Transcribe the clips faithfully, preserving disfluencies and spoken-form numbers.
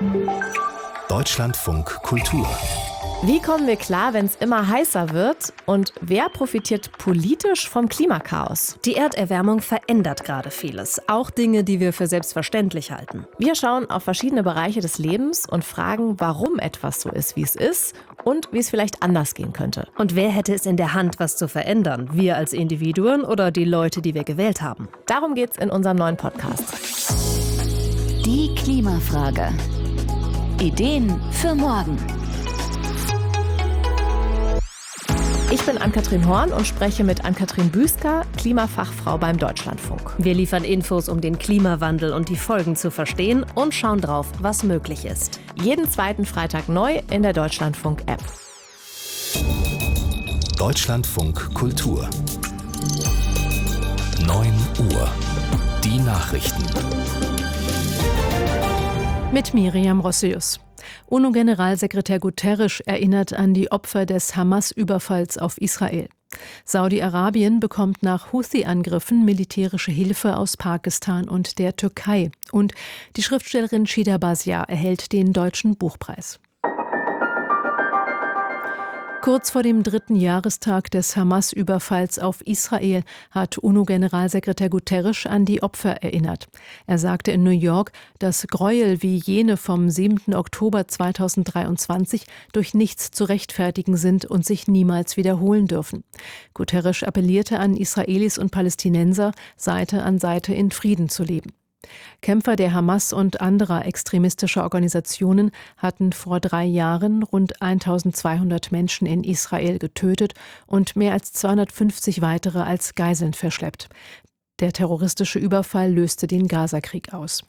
Deutschlandfunk Kultur. Wie kommen wir klar, wenn es immer heißer wird? Und wer profitiert politisch vom Klimakaos? Die Erderwärmung verändert gerade vieles, auch Dinge, die wir für selbstverständlich halten. Wir schauen auf verschiedene Bereiche des Lebens und fragen, warum etwas so ist, wie es ist und wie es vielleicht anders gehen könnte. Und wer hätte es in der Hand, was zu verändern? Wir als Individuen oder die Leute, die wir gewählt haben? Darum geht's in unserem neuen Podcast. Die Klimafrage. Ideen für morgen. Ich bin Ann-Kathrin Horn und spreche mit Ann-Kathrin Büsker, Klimafachfrau beim Deutschlandfunk. Wir liefern Infos, um den Klimawandel und die Folgen zu verstehen und schauen drauf, was möglich ist. Jeden zweiten Freitag neu in der Deutschlandfunk-App. Deutschlandfunk Kultur. neun Uhr. Die Nachrichten. Mit Miriam Rossius. U N O-Generalsekretär Guterres erinnert an die Opfer des Hamas-Überfalls auf Israel. Saudi-Arabien bekommt nach Houthi-Angriffen militärische Hilfe aus Pakistan und der Türkei. Und die Schriftstellerin Shida Bazia erhält den Deutschen Buchpreis. Kurz vor dem dritten Jahrestag des Hamas-Überfalls auf Israel hat U N O-Generalsekretär Guterres an die Opfer erinnert. Er sagte in New York, dass Gräuel wie jene vom siebten Oktober zweitausenddreiundzwanzig durch nichts zu rechtfertigen sind und sich niemals wiederholen dürfen. Guterres appellierte an Israelis und Palästinenser, Seite an Seite in Frieden zu leben. Kämpfer der Hamas und anderer extremistischer Organisationen hatten vor drei Jahren rund eintausendzweihundert Menschen in Israel getötet und mehr als zweihundertfünfzig weitere als Geiseln verschleppt. Der terroristische Überfall löste den Gazakrieg aus.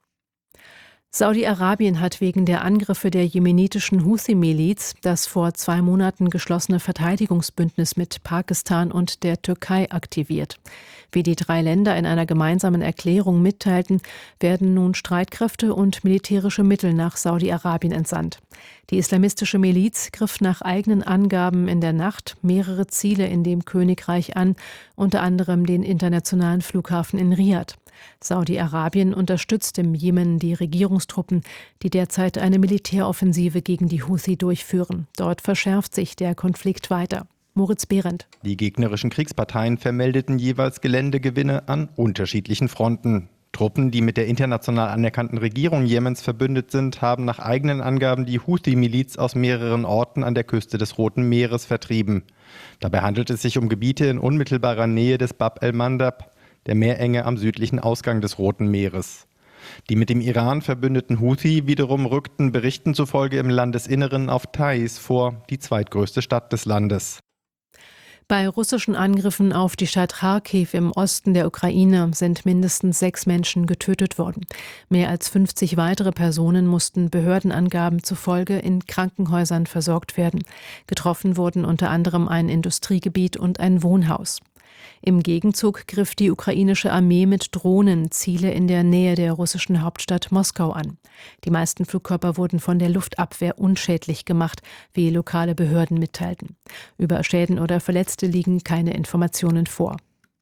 Saudi-Arabien hat wegen der Angriffe der jemenitischen Houthi-Miliz das vor zwei Monaten geschlossene Verteidigungsbündnis mit Pakistan und der Türkei aktiviert. Wie die drei Länder in einer gemeinsamen Erklärung mitteilten, werden nun Streitkräfte und militärische Mittel nach Saudi-Arabien entsandt. Die islamistische Miliz griff nach eigenen Angaben in der Nacht mehrere Ziele in dem Königreich an, unter anderem den internationalen Flughafen in Riad. Saudi-Arabien unterstützt im Jemen die Regierungstruppen, die derzeit eine Militäroffensive gegen die Houthi durchführen. Dort verschärft sich der Konflikt weiter. Moritz Behrendt. Die gegnerischen Kriegsparteien vermeldeten jeweils Geländegewinne an unterschiedlichen Fronten. Truppen, die mit der international anerkannten Regierung Jemens verbündet sind, haben nach eigenen Angaben die Houthi-Miliz aus mehreren Orten an der Küste des Roten Meeres vertrieben. Dabei handelt es sich um Gebiete in unmittelbarer Nähe des Bab el-Mandab, der Meerenge am südlichen Ausgang des Roten Meeres. Die mit dem Iran verbündeten Houthi wiederum rückten Berichten zufolge im Landesinneren auf Taiz vor, die zweitgrößte Stadt des Landes. Bei russischen Angriffen auf die Stadt Charkiw im Osten der Ukraine sind mindestens sechs Menschen getötet worden. Mehr als fünfzig weitere Personen mussten Behördenangaben zufolge in Krankenhäusern versorgt werden. Getroffen wurden unter anderem ein Industriegebiet und ein Wohnhaus. Im Gegenzug griff die ukrainische Armee mit Drohnen Ziele in der Nähe der russischen Hauptstadt Moskau an. Die meisten Flugkörper wurden von der Luftabwehr unschädlich gemacht, wie lokale Behörden mitteilten. Über Schäden oder Verletzte liegen keine Informationen vor.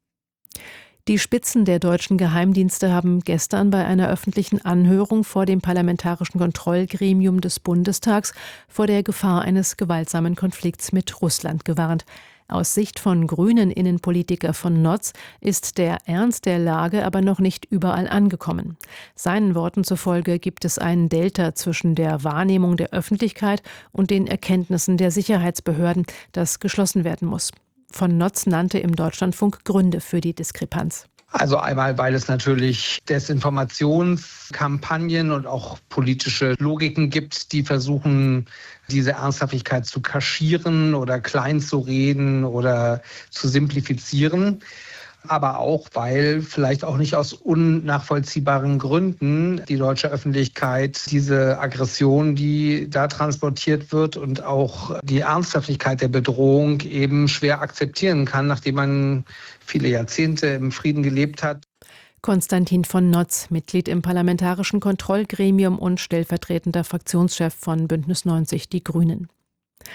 Die Spitzen der deutschen Geheimdienste haben gestern bei einer öffentlichen Anhörung vor dem Parlamentarischen Kontrollgremium des Bundestags vor der Gefahr eines gewaltsamen Konflikts mit Russland gewarnt. Aus Sicht von grünen Innenpolitiker von Notz ist der Ernst der Lage aber noch nicht überall angekommen. Seinen Worten zufolge gibt es einen Delta zwischen der Wahrnehmung der Öffentlichkeit und den Erkenntnissen der Sicherheitsbehörden, das geschlossen werden muss. Von Notz nannte im Deutschlandfunk Gründe für die Diskrepanz. Also einmal, weil es natürlich Desinformationskampagnen und auch politische Logiken gibt, die versuchen, diese Ernsthaftigkeit zu kaschieren oder klein zu reden oder zu simplifizieren. Aber auch, weil vielleicht auch nicht aus unnachvollziehbaren Gründen die deutsche Öffentlichkeit diese Aggression, die da transportiert wird und auch die Ernsthaftigkeit der Bedrohung eben schwer akzeptieren kann, nachdem man viele Jahrzehnte im Frieden gelebt hat. Konstantin von Notz, Mitglied im Parlamentarischen Kontrollgremium und stellvertretender Fraktionschef von Bündnis neunzig Die Grünen.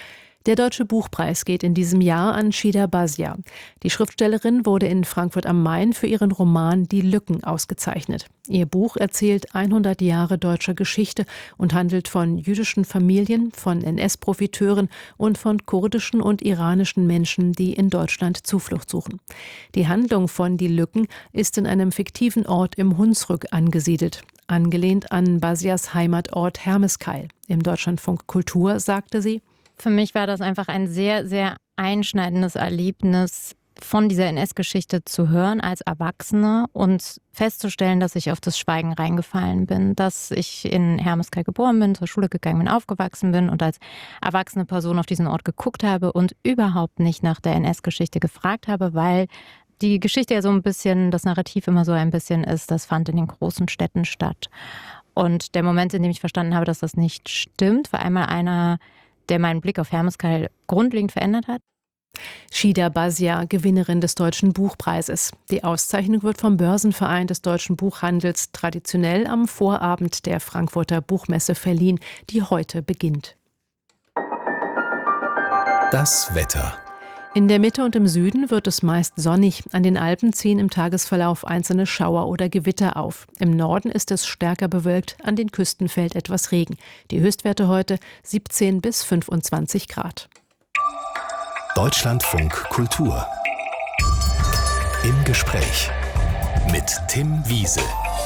Der Deutsche Buchpreis geht in diesem Jahr an Shida Bazia. Die Schriftstellerin wurde in Frankfurt am Main für ihren Roman Die Lücken ausgezeichnet. Ihr Buch erzählt hundert Jahre deutscher Geschichte und handelt von jüdischen Familien, von N S-Profiteuren und von kurdischen und iranischen Menschen, die in Deutschland Zuflucht suchen. Die Handlung von Die Lücken ist in einem fiktiven Ort im Hunsrück angesiedelt, angelehnt an Bazias Heimatort Hermeskeil. Im Deutschlandfunk Kultur sagte sie: Für mich war das einfach ein sehr, sehr einschneidendes Erlebnis, von dieser N S-Geschichte zu hören als Erwachsene und festzustellen, dass ich auf das Schweigen reingefallen bin, dass ich in Hermeskeil geboren bin, zur Schule gegangen bin, aufgewachsen bin und als erwachsene Person auf diesen Ort geguckt habe und überhaupt nicht nach der N S-Geschichte gefragt habe, weil die Geschichte ja so ein bisschen, das Narrativ immer so ein bisschen ist, das fand in den großen Städten statt. Und der Moment, in dem ich verstanden habe, dass das nicht stimmt, war einmal einer, der meinen Blick auf Hermeskeil grundlegend verändert hat. Shida Bazia, Gewinnerin des Deutschen Buchpreises. Die Auszeichnung wird vom Börsenverein des deutschen Buchhandels traditionell am Vorabend der Frankfurter Buchmesse verliehen, die heute beginnt. Das Wetter. In der Mitte und im Süden wird es meist sonnig. An den Alpen ziehen im Tagesverlauf einzelne Schauer oder Gewitter auf. Im Norden ist es stärker bewölkt, an den Küsten fällt etwas Regen. Die Höchstwerte heute siebzehn bis fünfundzwanzig Grad. Deutschlandfunk Kultur. Im Gespräch mit Tim Wiese.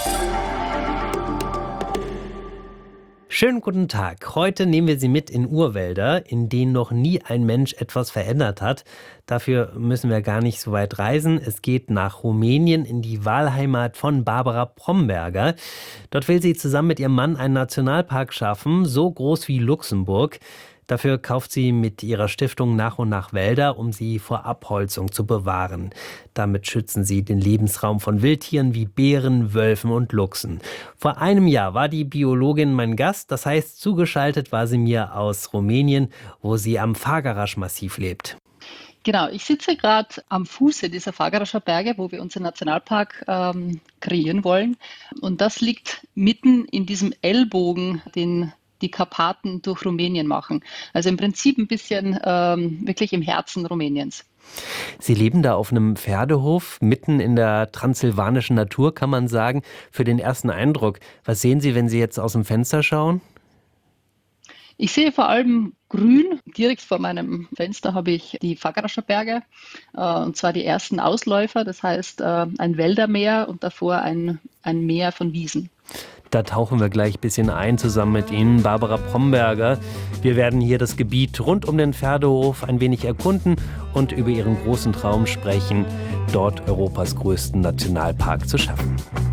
Schönen guten Tag. Heute nehmen wir Sie mit in Urwälder, in denen noch nie ein Mensch etwas verändert hat. Dafür müssen wir gar nicht so weit reisen. Es geht nach Rumänien in die Wahlheimat von Barbara Bromberger. Dort will sie zusammen mit ihrem Mann einen Nationalpark schaffen, so groß wie Luxemburg. Dafür kauft sie mit ihrer Stiftung nach und nach Wälder, um sie vor Abholzung zu bewahren. Damit schützen sie den Lebensraum von Wildtieren wie Bären, Wölfen und Luchsen. Vor einem Jahr war die Biologin mein Gast, das heißt, zugeschaltet war sie mir aus Rumänien, wo sie am Fagaraș-Massiv lebt. Genau, ich sitze gerade am Fuße dieser Fagarașa Berge, wo wir unseren Nationalpark ähm, kreieren wollen. Und das liegt mitten in diesem Ellbogen, den die Karpaten durch Rumänien machen. Also im Prinzip ein bisschen ähm, wirklich im Herzen Rumäniens. Sie leben da auf einem Pferdehof, mitten in der transsilvanischen Natur, kann man sagen. Für den ersten Eindruck, was sehen Sie, wenn Sie jetzt aus dem Fenster schauen? Ich sehe vor allem grün. Direkt vor meinem Fenster habe ich die Fagarașa Berge, äh, und zwar die ersten Ausläufer, das heißt äh, ein Wäldermeer und davor ein, ein Meer von Wiesen. Da tauchen wir gleich ein bisschen ein, zusammen mit Ihnen, Barbara Bromberger. Wir werden hier das Gebiet rund um den Pferdehof ein wenig erkunden und über Ihren großen Traum sprechen, dort Europas größten Nationalpark zu schaffen.